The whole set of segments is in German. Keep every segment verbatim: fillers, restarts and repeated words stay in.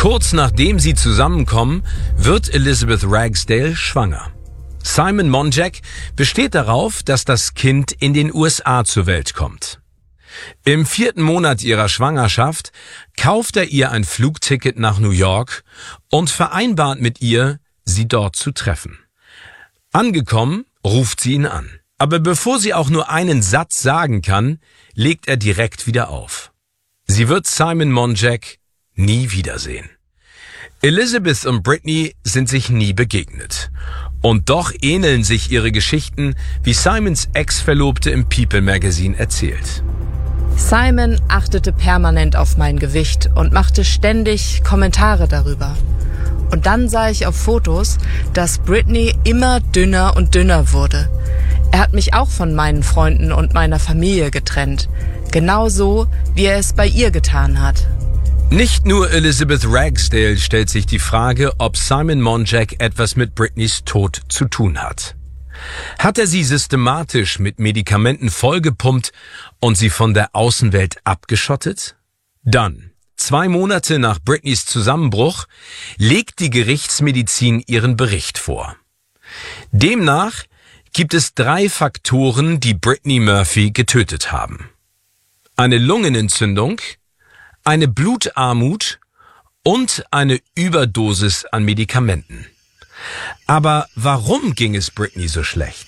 Kurz nachdem sie zusammenkommen, wird Elizabeth Ragsdale schwanger. Simon Monjack besteht darauf, dass das Kind in den U S A zur Welt kommt. Im vierten Monat ihrer Schwangerschaft kauft er ihr ein Flugticket nach New York und vereinbart mit ihr, sie dort zu treffen. Angekommen, ruft sie ihn an. Aber bevor sie auch nur einen Satz sagen kann, legt er direkt wieder auf. Sie wird Simon Monjack nie wiedersehen. Elizabeth und Britney sind sich nie begegnet. Und doch ähneln sich ihre Geschichten, wie Simons Ex-Verlobte im People Magazine erzählt. Simon achtete permanent auf mein Gewicht und machte ständig Kommentare darüber. Und dann sah ich auf Fotos, dass Britney immer dünner und dünner wurde. Er hat mich auch von meinen Freunden und meiner Familie getrennt. Genauso, wie er es bei ihr getan hat. Nicht nur Elizabeth Ragsdale stellt sich die Frage, ob Simon Monjack etwas mit Britneys Tod zu tun hat. Hat er sie systematisch mit Medikamenten vollgepumpt und sie von der Außenwelt abgeschottet? Dann, zwei Monate nach Britneys Zusammenbruch, legt die Gerichtsmedizin ihren Bericht vor. Demnach gibt es drei Faktoren, die Britney Murphy getötet haben. Eine Lungenentzündung, eine Blutarmut und eine Überdosis an Medikamenten. Aber warum ging es Britney so schlecht?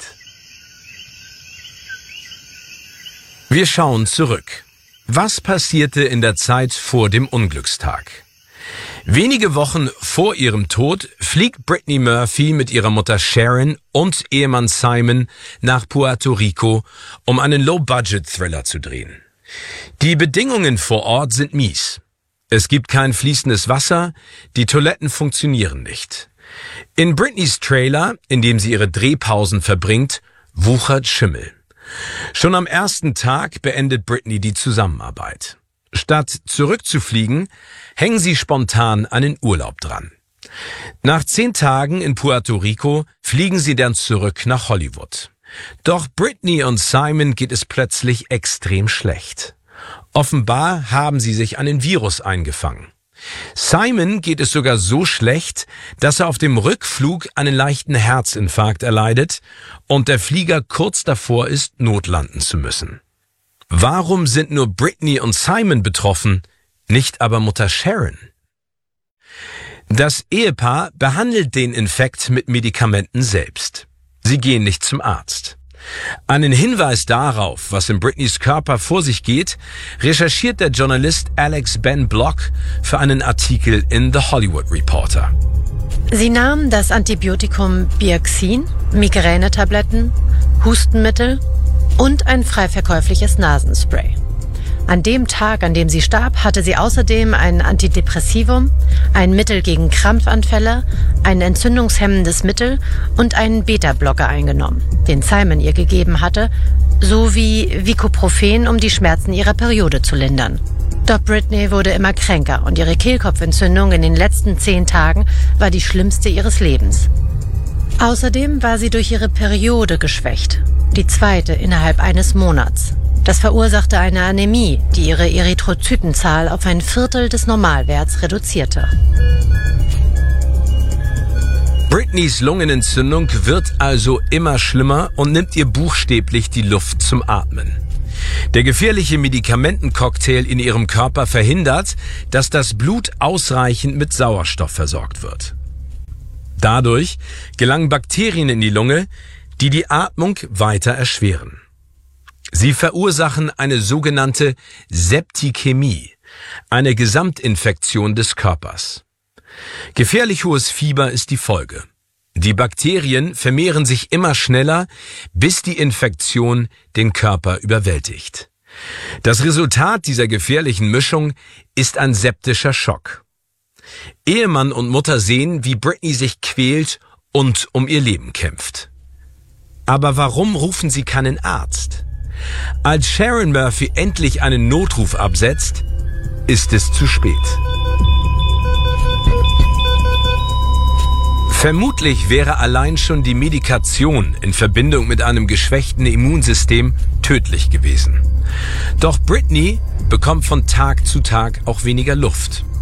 Wir schauen zurück. Was passierte in der Zeit vor dem Unglückstag? Wenige Wochen vor ihrem Tod fliegt Britney Murphy mit ihrer Mutter Sharon und Ehemann Simon nach Puerto Rico, um einen Low-Budget-Thriller zu drehen. Die Bedingungen vor Ort sind mies. Es gibt kein fließendes Wasser, die Toiletten funktionieren nicht. In Britneys Trailer, in dem sie ihre Drehpausen verbringt, wuchert Schimmel. Schon am ersten Tag beendet Britney die Zusammenarbeit. Statt zurückzufliegen, hängen sie spontan einen Urlaub dran. Nach zehn Tagen in Puerto Rico fliegen sie dann zurück nach Hollywood. Doch Britney und Simon geht es plötzlich extrem schlecht. Offenbar haben sie sich einen Virus eingefangen. Simon geht es sogar so schlecht, dass er auf dem Rückflug einen leichten Herzinfarkt erleidet und der Flieger kurz davor ist, notlanden zu müssen. Warum sind nur Britney und Simon betroffen, nicht aber Mutter Sharon? Das Ehepaar behandelt den Infekt mit Medikamenten selbst. Sie gehen nicht zum Arzt. Einen Hinweis darauf, was in Britneys Körper vor sich geht, recherchiert der Journalist Alex Ben Block für einen Artikel in The Hollywood Reporter. Sie nahm das Antibiotikum Bioxin, Migränetabletten, Hustenmittel und ein frei verkäufliches Nasenspray. An dem Tag, an dem sie starb, hatte sie außerdem ein Antidepressivum, ein Mittel gegen Krampfanfälle, ein entzündungshemmendes Mittel und einen Beta-Blocker eingenommen, den Simon ihr gegeben hatte, sowie Vicoprofen, um die Schmerzen ihrer Periode zu lindern. Doch Britney wurde immer kränker und ihre Kehlkopfentzündung in den letzten zehn Tagen war die schlimmste ihres Lebens. Außerdem war sie durch ihre Periode geschwächt, die zweite innerhalb eines Monats. Das verursachte eine Anämie, die ihre Erythrozytenzahl auf ein Viertel des Normalwerts reduzierte. Britneys Lungenentzündung wird also immer schlimmer und nimmt ihr buchstäblich die Luft zum Atmen. Der gefährliche Medikamentencocktail in ihrem Körper verhindert, dass das Blut ausreichend mit Sauerstoff versorgt wird. Dadurch gelangen Bakterien in die Lunge, die die Atmung weiter erschweren. Sie verursachen eine sogenannte Septikämie, eine Gesamtinfektion des Körpers. Gefährlich hohes Fieber ist die Folge. Die Bakterien vermehren sich immer schneller, bis die Infektion den Körper überwältigt. Das Resultat dieser gefährlichen Mischung ist ein septischer Schock. Ehemann und Mutter sehen, wie Britney sich quält und um ihr Leben kämpft. Aber warum rufen sie keinen Arzt? Als Sharon Murphy endlich einen Notruf absetzt, ist es zu spät. Vermutlich wäre allein schon die Medikation in Verbindung mit einem geschwächten Immunsystem tödlich gewesen. Doch Britney bekommt von Tag zu Tag auch weniger Luft.